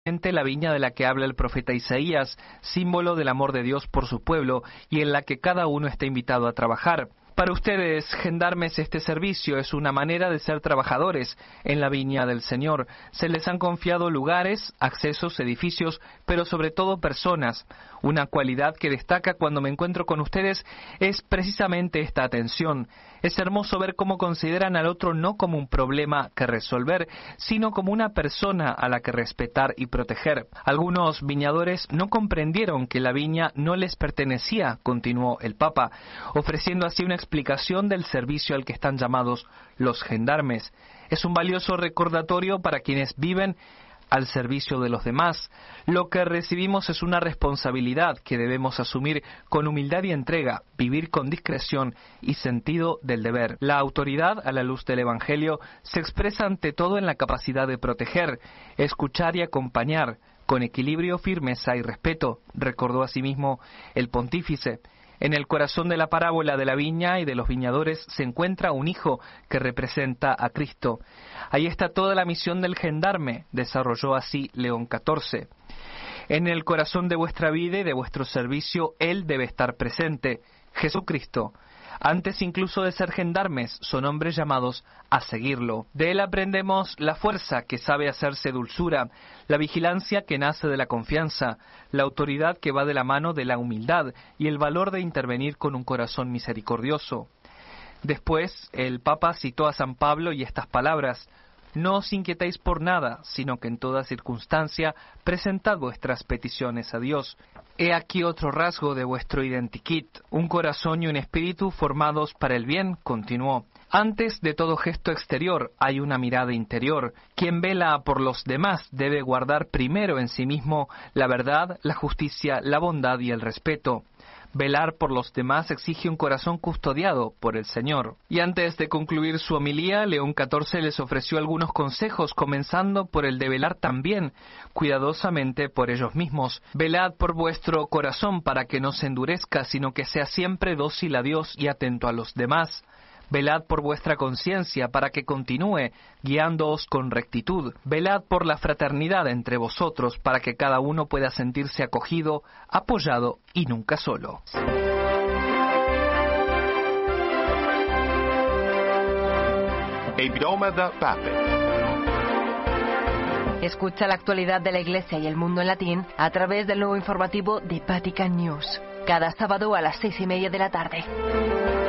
la viña de la que habla el profeta Isaías, símbolo del amor de Dios por su pueblo y en la que cada uno está invitado a trabajar. Para ustedes, gendarmes, este servicio es una manera de ser trabajadores en la viña del Señor. Se les han confiado lugares, accesos, edificios, pero sobre todo personas. Una cualidad que destaca cuando me encuentro con ustedes es precisamente esta atención. Es hermoso ver cómo consideran al otro no como un problema que resolver, sino como una persona a la que respetar y proteger. Algunos viñadores no comprendieron que la viña no les pertenecía, continuó el Papa, ofreciendo así una explicación del servicio al que están llamados los gendarmes. Es un valioso recordatorio para quienes viven al servicio de los demás. Lo que recibimos es una responsabilidad que debemos asumir con humildad y entrega, vivir con discreción y sentido del deber. La autoridad, a la luz del Evangelio, se expresa ante todo en la capacidad de proteger, escuchar y acompañar, con equilibrio, firmeza y respeto, recordó asimismo el pontífice. En el corazón de la parábola de la viña y de los viñadores se encuentra un hijo que representa a Cristo. Ahí está toda la misión del gendarme, desarrolló así León XIV. En el corazón de vuestra vida y de vuestro servicio, Él debe estar presente, Jesucristo. Antes incluso de ser gendarmes, son hombres llamados a seguirlo. De Él aprendemos la fuerza que sabe hacerse dulzura, la vigilancia que nace de la confianza, la autoridad que va de la mano de la humildad y el valor de intervenir con un corazón misericordioso. Después, el Papa citó a San Pablo y estas palabras: no os inquietéis por nada, sino que en toda circunstancia presentad vuestras peticiones a Dios. He aquí otro rasgo de vuestro identikit, un corazón y un espíritu formados para el bien, continuó. Antes de todo gesto exterior hay una mirada interior. Quien vela por los demás debe guardar primero en sí mismo la verdad, la justicia, la bondad y el respeto. Velar por los demás exige un corazón custodiado por el Señor. Y antes de concluir su homilía, León XIV les ofreció algunos consejos, comenzando por el de velar también cuidadosamente por ellos mismos. Velad por vuestro corazón para que no se endurezca, sino que sea siempre dócil a Dios y atento a los demás. Velad por vuestra conciencia para que continúe guiándoos con rectitud. Velad por la fraternidad entre vosotros para que cada uno pueda sentirse acogido, apoyado y nunca solo. Il Doma del Papa. Escucha la actualidad de la Iglesia y el mundo en latín a través del nuevo informativo de Vatican News, cada sábado a las 6:30 de la tarde.